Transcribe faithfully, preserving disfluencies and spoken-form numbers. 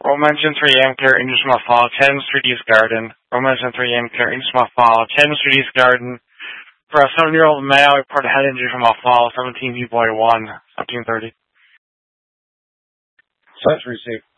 Rome Engine three A M clear, English Mafal, ten Street East Garden. Rome Engine three A M clear, English Mafal, ten Street East Garden. For a seven-year-old male, report a head injury from Mafal, seventeen B boy one, seventeen thirty. Such received.